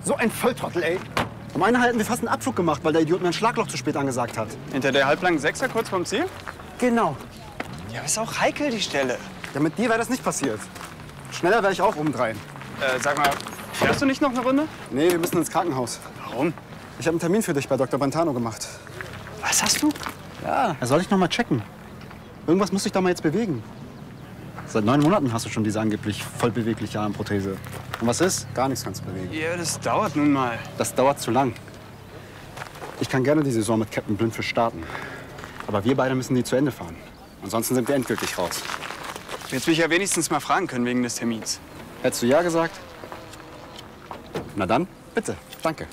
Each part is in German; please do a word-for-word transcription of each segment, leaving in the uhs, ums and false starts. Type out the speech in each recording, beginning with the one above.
So ein Volltrottel, ey. Um eine hatten wir fast einen Abflug gemacht, weil der Idiot mir ein Schlagloch zu spät angesagt hat. Hinter der halblangen Sechser kurz vorm Ziel? Genau. Ja, aber ist auch heikel, die Stelle. Ja, mit dir wäre das nicht passiert. Schneller wäre ich auch obendrein. Äh, sag mal, fährst du nicht noch eine Runde? Nee, wir müssen ins Krankenhaus. Warum? Ich habe einen Termin für dich bei Doktor Brentano gemacht. Was hast du? Ja, er soll ich noch mal checken. Irgendwas muss sich da mal jetzt bewegen. Seit neun Monaten hast du schon diese angeblich vollbewegliche Armprothese. Und was ist? Gar nichts kannst du bewegen. Ja, das dauert nun mal. Das dauert zu lang. Ich kann gerne die Saison mit Captain Blindfish starten. Aber wir beide müssen die zu Ende fahren. Ansonsten sind wir endgültig raus. Jetzt will ich ja wenigstens mal fragen können wegen des Termins. Hättest du ja gesagt? Na dann, bitte. Danke.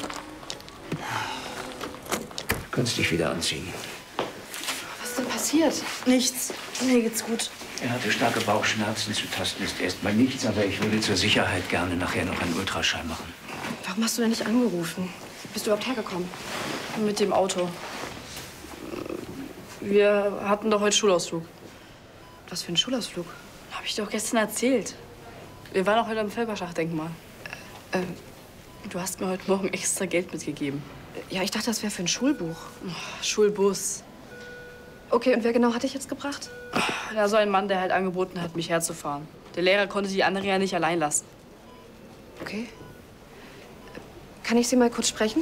Du kannst dich wieder anziehen. Was ist denn passiert? Nichts. Mir geht's gut. Er hatte starke Bauchschmerzen. Zu tasten ist erstmal nichts, aber ich würde zur Sicherheit gerne nachher noch einen Ultraschall machen. Warum hast du denn nicht angerufen? Bist du überhaupt hergekommen? Mit dem Auto. Wir hatten doch heute Schulausflug. Was für ein Schulausflug? Hab ich doch gestern erzählt. Wir waren auch heute am Felberschach-Denkmal. Äh, du hast mir heute Morgen extra Geld mitgegeben. Ja, ich dachte, das wäre für ein Schulbuch. Oh, Schulbus. Okay, und wer genau hat dich jetzt gebracht? Ja, so ein Mann, der halt angeboten hat, mich herzufahren. Der Lehrer konnte die andere ja nicht allein lassen. Okay. Kann ich Sie mal kurz sprechen?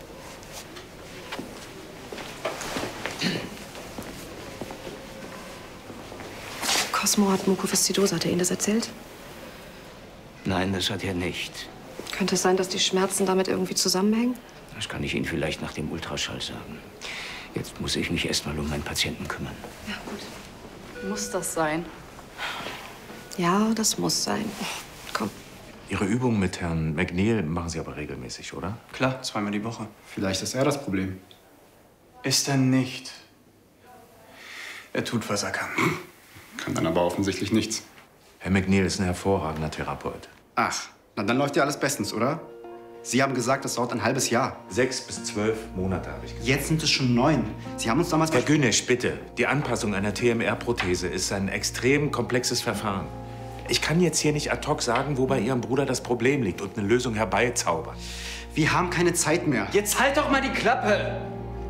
Cosmo hat Mukoviszidose. Hat er Ihnen das erzählt? Nein, das hat er nicht. Könnte es sein, dass die Schmerzen damit irgendwie zusammenhängen? Das kann ich Ihnen vielleicht nach dem Ultraschall sagen. Jetzt muss ich mich erst mal um meinen Patienten kümmern. Ja, gut. Muss das sein? Ja, das muss sein. Komm. Ihre Übungen mit Herrn McNeil machen Sie aber regelmäßig, oder? Klar, zweimal die Woche. Vielleicht ist er das Problem. Ist er nicht. Er tut, was er kann. Kann dann aber offensichtlich nichts. Herr McNeil ist ein hervorragender Therapeut. Ach, na dann läuft ja alles bestens, oder? Sie haben gesagt, das dauert ein halbes Jahr. Sechs bis zwölf Monate, habe ich gesagt. Jetzt sind es schon neun. Sie haben uns damals... Herr Günesch, bitte. Die Anpassung einer T M R-Prothese ist ein extrem komplexes Verfahren. Ich kann jetzt hier nicht ad hoc sagen, wo bei Ihrem Bruder das Problem liegt und eine Lösung herbeizaubern. Wir haben keine Zeit mehr. Jetzt halt doch mal die Klappe!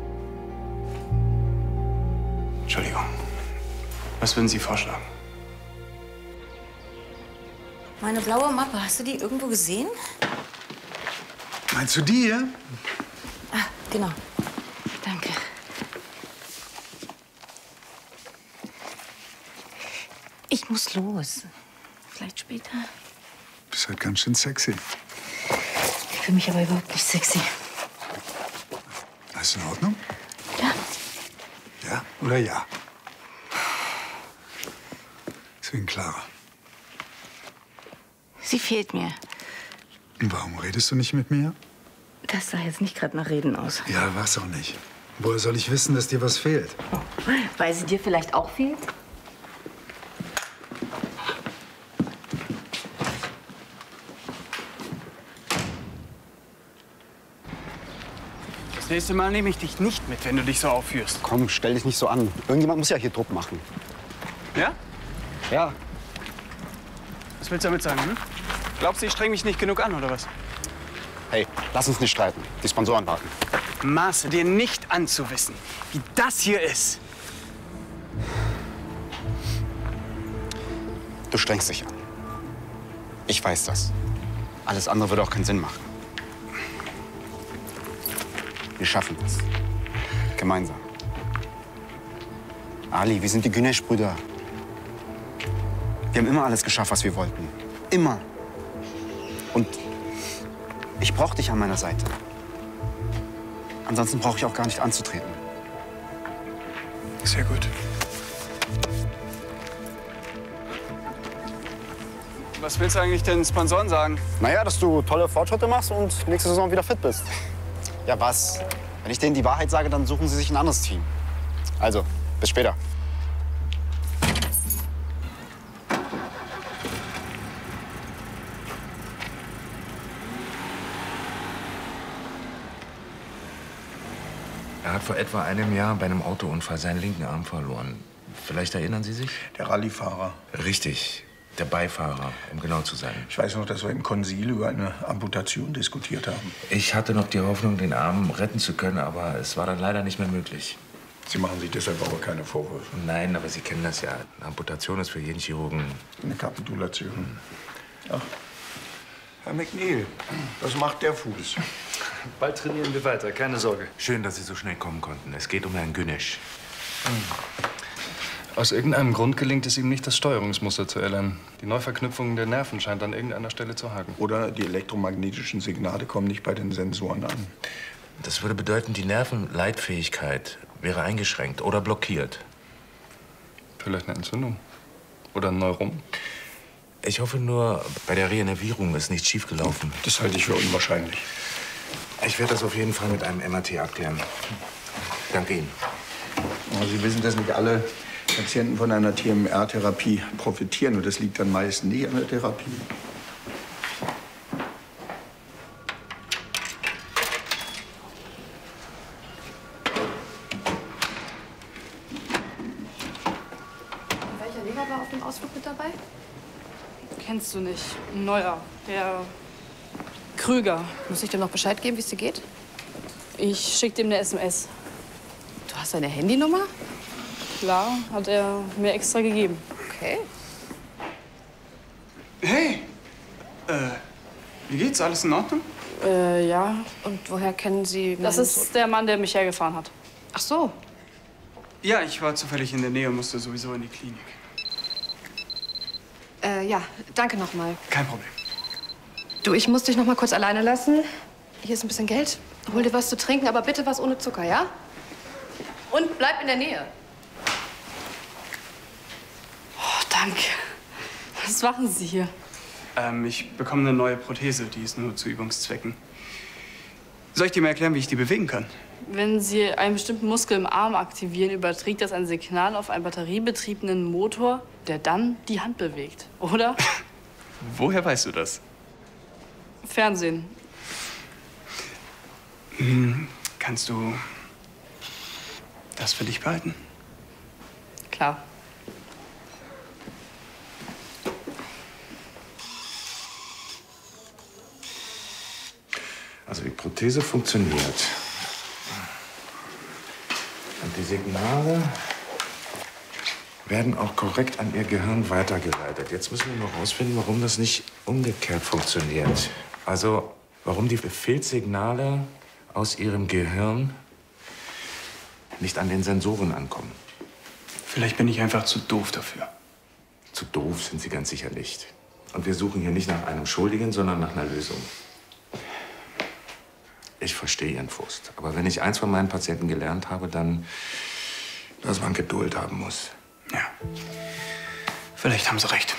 Entschuldigung. Was würden Sie vorschlagen? Meine blaue Mappe, hast du die irgendwo gesehen? Meinst du die hier? Ah, genau. Danke. Ich muss los. Vielleicht später. Du bist halt ganz schön sexy. Ich fühle mich aber überhaupt nicht sexy. Alles in Ordnung? Ja. Ja oder ja? Deswegen Clara. Sie fehlt mir. Und warum redest du nicht mit mir? Das sah jetzt nicht gerade nach Reden aus. Ja, war's auch nicht. Woher soll ich wissen, dass dir was fehlt? Oh, weil sie dir vielleicht auch fehlt? Das nächste Mal nehme ich dich nicht mit, wenn du dich so aufführst. Komm, stell dich nicht so an. Irgendjemand muss ja hier Druck machen. Ja? Ja. Was willst du damit sagen, hm? Glaubst du, ich streng mich nicht genug an, oder was? Hey, lass uns nicht streiten. Die Sponsoren warten. Maße dir nicht anzuwissen, wie das hier ist. Du strengst dich an. Ich weiß das. Alles andere würde auch keinen Sinn machen. Wir schaffen das. Gemeinsam. Ali, wir sind die Güneş-Brüder. Wir haben immer alles geschafft, was wir wollten. Immer. Und ich brauche dich an meiner Seite. Ansonsten brauche ich auch gar nicht anzutreten. Sehr gut. Was willst du eigentlich den Sponsoren sagen? Naja, dass du tolle Fortschritte machst und nächste Saison wieder fit bist. Ja, was? Wenn ich denen die Wahrheit sage, dann suchen sie sich ein anderes Team. Also, bis später. Er hat vor etwa einem Jahr bei einem Autounfall seinen linken Arm verloren. Vielleicht erinnern Sie sich? Der Rallyefahrer. Richtig. Der Beifahrer, um genau zu sein. Ich weiß noch, dass wir im Konsil über eine Amputation diskutiert haben. Ich hatte noch die Hoffnung, den Arm retten zu können, aber es war dann leider nicht mehr möglich. Sie machen sich deshalb aber keine Vorwürfe. Nein, aber Sie kennen das ja. Eine Amputation ist für jeden Chirurgen eine Kapitulation. Ach, Herr McNeil, was macht der Fuß? Bald trainieren wir weiter, keine Sorge. Schön, dass Sie so schnell kommen konnten. Es geht um Herrn Günesch. Aus irgendeinem Grund gelingt es ihm nicht, das Steuerungsmuster zu erlernen. Die Neuverknüpfung der Nerven scheint an irgendeiner Stelle zu haken. Oder die elektromagnetischen Signale kommen nicht bei den Sensoren an. Das würde bedeuten, die Nervenleitfähigkeit wäre eingeschränkt oder blockiert. Vielleicht eine Entzündung. Oder ein Neurum. Ich hoffe nur, bei der Reenervierung ist nichts schiefgelaufen. Das halte ich für unwahrscheinlich. Ich werde das auf jeden Fall mit einem M R T abklären. Danke Ihnen. Sie wissen, dass nicht alle Patienten von einer T M R-Therapie profitieren. Und das liegt dann meist nicht an der Therapie. Welcher Lehrer war auf dem Ausflug mit dabei? Kennst du nicht. Ein neuer. Der Krüger. Muss ich dem noch Bescheid geben, wie es dir geht? Ich schick dem eine S M S. Du hast seine Handynummer? Klar, hat er mir extra gegeben. Okay. Hey! Äh, wie geht's? Alles in Ordnung? Äh, ja. Und woher kennen Sie... Das ist der Mann, der mich hergefahren hat. Ach so. Ja, ich war zufällig in der Nähe und musste sowieso in die Klinik. Äh, ja, danke nochmal. Kein Problem. Du, ich muss dich noch mal kurz alleine lassen. Hier ist ein bisschen Geld. Hol dir was zu trinken, aber bitte was ohne Zucker, ja? Und bleib in der Nähe. Oh, danke. Was machen Sie hier? Ähm, ich bekomme eine neue Prothese, die ist nur zu Übungszwecken. Soll ich dir mal erklären, wie ich die bewegen kann? Wenn Sie einen bestimmten Muskel im Arm aktivieren, überträgt das ein Signal auf einen batteriebetriebenen Motor, der dann die Hand bewegt, oder? Woher weißt du das? Fernsehen. Hm, kannst du das für dich behalten? Klar. Also die Prothese funktioniert. Und die Signale werden auch korrekt an Ihr Gehirn weitergeleitet. Jetzt müssen wir noch rausfinden, warum das nicht umgekehrt funktioniert. Also, warum die Befehlssignale aus Ihrem Gehirn nicht an den Sensoren ankommen. Vielleicht bin ich einfach zu doof dafür. Zu doof sind Sie ganz sicher nicht. Und wir suchen hier nicht nach einem Schuldigen, sondern nach einer Lösung. Ich verstehe Ihren Frust. Aber wenn ich eins von meinen Patienten gelernt habe, dann, dass man Geduld haben muss. Ja. Vielleicht haben Sie recht.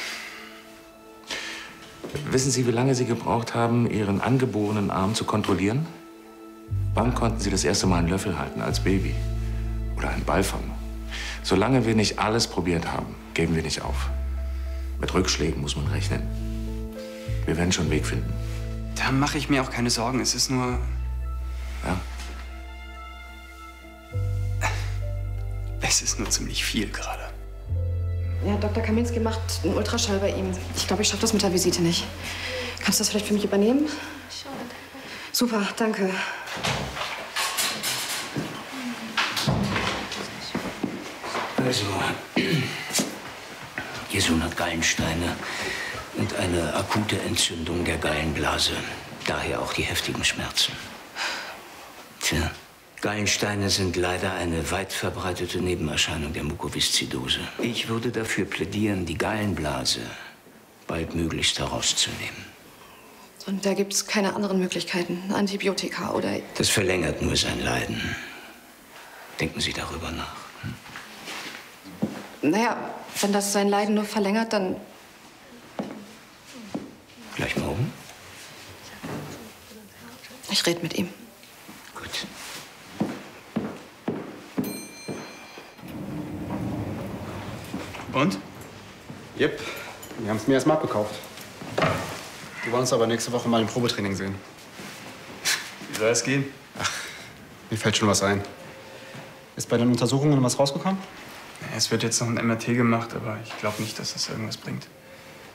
Wissen Sie, wie lange Sie gebraucht haben, Ihren angeborenen Arm zu kontrollieren? Wann konnten Sie das erste Mal einen Löffel halten als Baby? Oder einen Ball fangen? Solange wir nicht alles probiert haben, geben wir nicht auf. Mit Rückschlägen muss man rechnen. Wir werden schon einen Weg finden. Da mache ich mir auch keine Sorgen. Es ist nur... Ja? Es ist nur ziemlich viel gerade. Ja, Doktor Kaminski macht einen Ultraschall bei ihm. Ich glaube, ich schaffe das mit der Visite nicht. Kannst du das vielleicht für mich übernehmen? Schon. Super, danke. Also, Ihr Sohn hat Gallensteine und eine akute Entzündung der Gallenblase. Daher auch die heftigen Schmerzen. Tja, Gallensteine sind leider eine weit verbreitete Nebenerscheinung der Mukoviszidose. Ich würde dafür plädieren, die Gallenblase baldmöglichst herauszunehmen. Und da gibt es keine anderen Möglichkeiten? Antibiotika oder... Das verlängert nur sein Leiden. Denken Sie darüber nach. Hm? Naja, wenn das sein Leiden nur verlängert, dann... Gleich morgen? Ich rede mit ihm. Gut. Und? Jep, wir haben es mir erstmal abgekauft. Die wollen uns aber nächste Woche mal im Probetraining sehen. Wie soll es gehen? Ach, mir fällt schon was ein. Ist bei den Untersuchungen was rausgekommen? Es wird jetzt noch ein M R T gemacht, aber ich glaube nicht, dass das irgendwas bringt.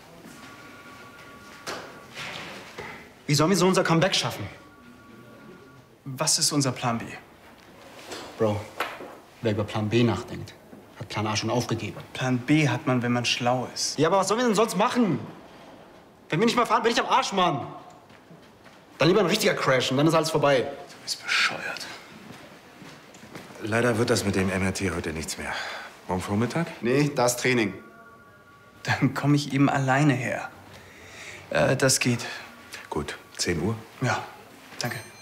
Wie sollen wir so unser Comeback schaffen? Was ist unser Plan B? Bro, wer über Plan B nachdenkt, hat Plan A schon aufgegeben. Plan B hat man, wenn man schlau ist. Ja, aber was sollen wir denn sonst machen? Wenn wir nicht mal fahren, bin ich am Arsch, Mann. Dann lieber ein richtiger Crash und dann ist alles vorbei. Du bist bescheuert. Leider wird das mit dem M R T heute nichts mehr. Morgen Vormittag? Nee, das Training. Dann komme ich eben alleine her. Äh, das geht. Gut, zehn Uhr? Ja, danke.